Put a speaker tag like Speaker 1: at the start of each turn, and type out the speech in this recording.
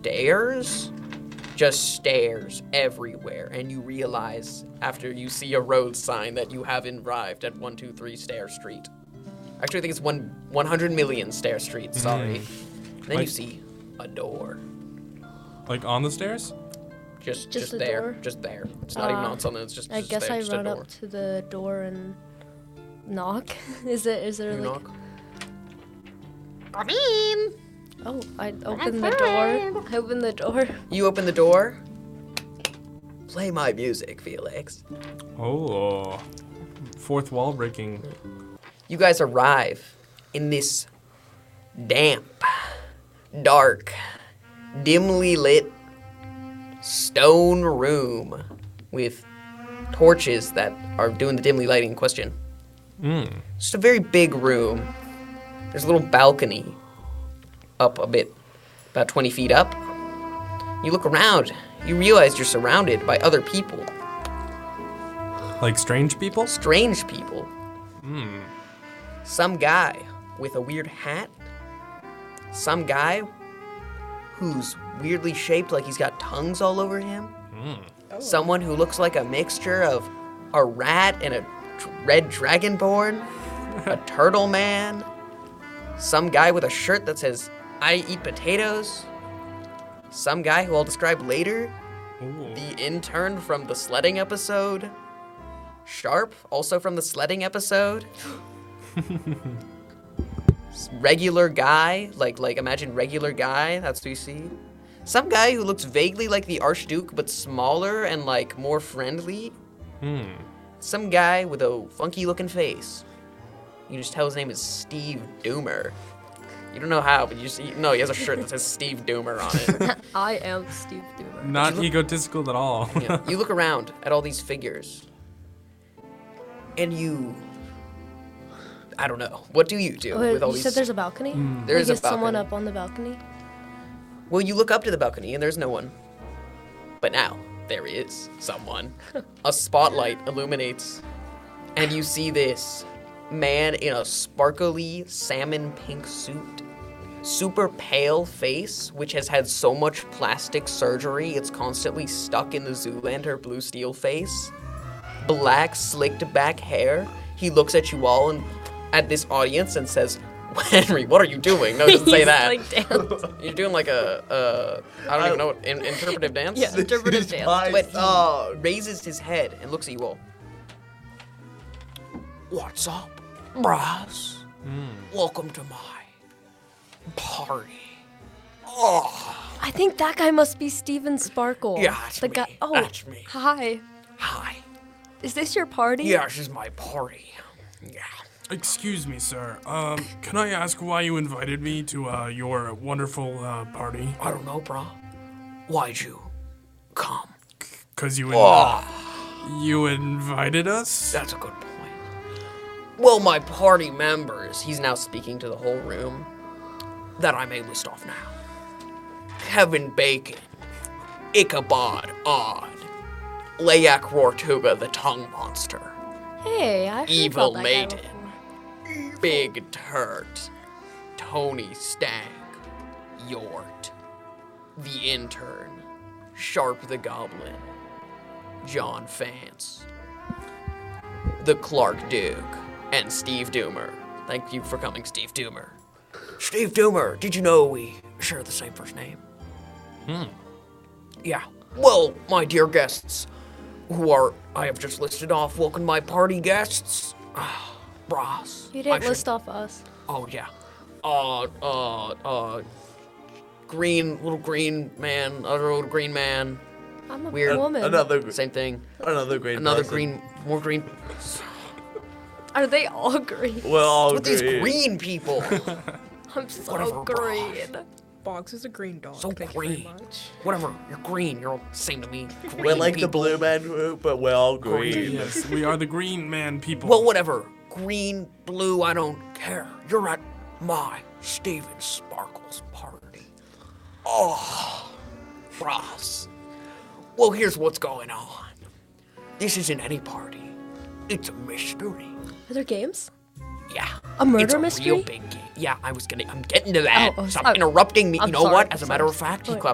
Speaker 1: stairs. Just stairs everywhere. And you realize after you see a road sign that you haven't arrived at 123 Stair Street. Actually, I think it's 100 million Stair Street, sorry. And then you see a door.
Speaker 2: Like on the stairs?
Speaker 1: Just
Speaker 3: the
Speaker 1: there.
Speaker 3: door?
Speaker 1: Just there. It's not even on something, it's just
Speaker 3: I guess
Speaker 1: there,
Speaker 3: I
Speaker 1: just a
Speaker 3: run
Speaker 1: door.
Speaker 3: up to the door and knock. Is there
Speaker 1: You
Speaker 3: like...
Speaker 1: knock?
Speaker 4: Come in.
Speaker 3: Oh, I open the door. I open the door.
Speaker 1: You open the door. Play my music, Felix.
Speaker 2: Oh, fourth wall breaking.
Speaker 1: You guys arrive in this damp, dark, dimly lit stone room with torches that are doing the dimly lighting question. Just a very big room. There's a little balcony up a bit, about 20 feet up. You look around, you realize you're surrounded by other people,
Speaker 2: Like strange people?
Speaker 1: strange people. Some guy with a weird hat. Some guy who's weirdly shaped like he's got tongues all over him. Someone who looks like a mixture of a rat and a red dragonborn. A turtle man. Some guy with a shirt that says, I eat potatoes. Some guy who I'll describe later.
Speaker 2: Ooh.
Speaker 1: The intern from the sledding episode. Sharp, also from the sledding episode. Regular guy, like imagine regular guy, that's who you see. Some guy who looks vaguely like the Archduke, but smaller and like more friendly. Some guy with a funky looking face. You just tell his name is Steve Doomer. You don't know how, but no, he has a shirt that says Steve Doomer on it.
Speaker 3: I am Steve Doomer.
Speaker 2: Not egotistical at all.
Speaker 1: Yeah. You look around at all these figures, and I don't know. What do you do with all
Speaker 3: You
Speaker 1: these?
Speaker 3: said there's a balcony?
Speaker 1: There is a
Speaker 3: someone
Speaker 1: balcony.
Speaker 3: up on the balcony?
Speaker 1: Well, you look up to the balcony, and there's no one. But now, there is someone. A spotlight illuminates, and you see this man in a sparkly salmon pink suit. Super pale face, which has had so much plastic surgery, it's constantly stuck in the Zoolander blue steel face. Black, slicked back hair. He looks at you all and at this audience and says, Henry, what are you doing? No, he doesn't say
Speaker 3: He's
Speaker 1: that.
Speaker 3: like, damn.
Speaker 1: You're doing like I don't even know what, interpretive dance?
Speaker 3: Yeah, interpretive dance.
Speaker 1: But he raises his head and looks at you all. What's up, Brass? Welcome to my party. Oh,
Speaker 3: I think that guy must be Steven Sparkle.
Speaker 1: Yeah, that's
Speaker 3: the
Speaker 1: me.
Speaker 3: guy. Oh,
Speaker 1: That's me.
Speaker 3: Hi.
Speaker 1: hi.
Speaker 3: Is this your party?
Speaker 1: Yeah, this is my party. Yeah.
Speaker 2: Excuse me, sir. Can I ask why you invited me to your wonderful party?
Speaker 1: I don't know, brah. Why'd you come?
Speaker 2: 'Cause you
Speaker 1: Oh,
Speaker 2: you invited us?
Speaker 1: that's a good point. Well, my party members, he's now speaking to the whole room, that I may list off now. Kevin Bacon, Ichabod Odd, Layak Rortuga the Tongue Monster,
Speaker 3: Hey, I heard
Speaker 1: Evil
Speaker 3: about that guy
Speaker 1: Maiden,
Speaker 3: before.
Speaker 1: Big Turt, Tony Stagg, Yort, the Intern, Sharp the Goblin, John Fance, the Clark Duke, and Steve Doomer. Thank you for coming, Steve Doomer. Steve Doomer, did you know we share the same first name? Yeah. Well, my dear guests, I have just listed off, welcome my party guests. Bras.
Speaker 3: You didn't list off us.
Speaker 1: Oh, yeah. Little green man, other little green man.
Speaker 3: I'm a
Speaker 1: Weird.
Speaker 3: woman.
Speaker 4: Another
Speaker 1: Same thing.
Speaker 4: green.
Speaker 1: Another
Speaker 4: person.
Speaker 1: green, more green.
Speaker 3: Are they all green?
Speaker 4: We're all
Speaker 1: With these
Speaker 4: green.
Speaker 1: green people.
Speaker 3: I'm so
Speaker 1: Whatever,
Speaker 3: green.
Speaker 5: Boggs is a green dog.
Speaker 1: So
Speaker 5: Thank you very
Speaker 1: green.
Speaker 5: much.
Speaker 1: Whatever, you're green. You're all same to me. Green
Speaker 4: We're like
Speaker 1: people.
Speaker 4: the Blue Man Group, but we're all green.
Speaker 2: Yes, we are the Green Man people.
Speaker 1: Well, whatever. Green, blue, I don't care. You're at my Steven Sparkles party. Oh, Ross. Well, here's what's going on. This isn't any party. It's a mystery.
Speaker 3: Are there games?
Speaker 1: Yeah.
Speaker 3: A murder
Speaker 1: it's a
Speaker 3: mystery?
Speaker 1: Real big game. Yeah, I'm getting to that.
Speaker 3: Oh,
Speaker 1: Stop
Speaker 3: sorry.
Speaker 1: interrupting me.
Speaker 3: I'm
Speaker 1: you know
Speaker 3: sorry,
Speaker 1: what? As a
Speaker 3: I'm
Speaker 1: matter
Speaker 3: sorry.
Speaker 1: of fact, he
Speaker 3: Wait.
Speaker 1: clapped